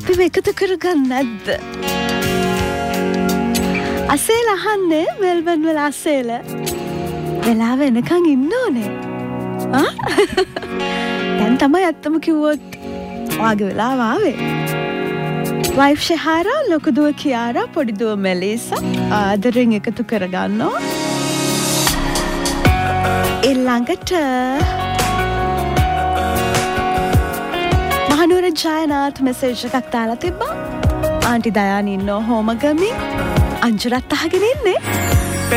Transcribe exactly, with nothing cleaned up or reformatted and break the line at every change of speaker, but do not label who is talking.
අපි එකතු කරගන්න නැද්ද? අසේල අහන්නේ මෙල්බන් වල අසේල. වෙලාව එනකන් ඉන්න ඕනේ. ආ? දැන් තමයි අත්තම කිව්වොත් ඔයාගේ වෙලාව ආවේ. වයිෆ් ෂහාරා, ලොකු දුව කියාරා, පොඩි දුව මෙලිසා ආදරෙන් එකතු කරගන්නවා. ඊළඟට මහනුවර ජයනාත් මෙසේජ් එකක් දාලා තිබ්බා. ආන්ටි දයානි ඉන්නෝ හෝමගමින් අංජුරත් අහගෙන ඉන්නේ.